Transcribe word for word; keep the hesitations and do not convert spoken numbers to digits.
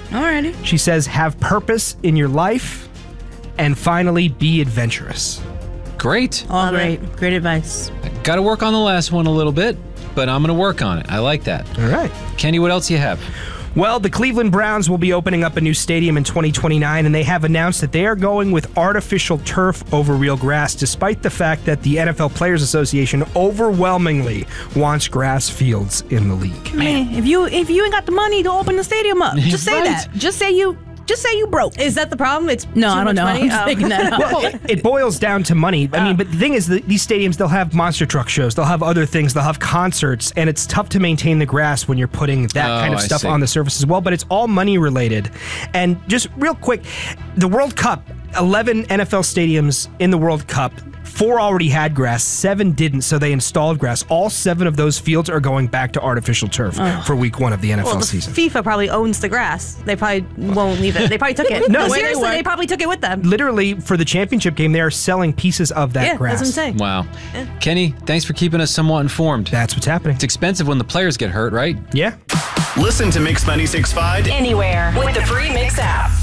Alrighty. She says, have purpose in your life, and finally, be adventurous. Great. All Love great. it. Great advice. Got to work on the last one a little bit, but I'm going to work on it. I like that. All right. Kenny, what else you have? Well, the Cleveland Browns will be opening up a new stadium in twenty twenty-nine, and they have announced that they are going with artificial turf over real grass, despite the fact that the N F L Players Association overwhelmingly wants grass fields in the league. Man, if you if you ain't got the money to open the stadium up, just say Right. that. Just say you just say you broke. Is that the problem? It's No, too I don't much know. money? I'm just Oh. making that up. Well, it, it boils down to money. I mean, but the thing is, that these stadiums, they'll have monster truck shows, they'll have other things, they'll have concerts, and it's tough to maintain the grass when you're putting that Oh, kind of I stuff see. on the surface as well. But it's all money related. And just real quick, the World Cup, eleven N F L stadiums in the World Cup. Four already had grass, seven didn't, so they installed grass. All seven of those fields are going back to artificial turf for week one of the N F L Well, the season. FIFA probably owns the grass. They probably won't leave it. They probably took it. No. no, The way they seriously, work- they probably took it with them. Literally, for the championship game, they are selling pieces of that Yeah, grass. that's what I'm saying. Wow. Kenny, thanks for keeping us somewhat informed. That's what's happening. It's expensive when the players get hurt, right? Yeah. Listen to Mix ninety-six point five Anywhere with the free Mix app.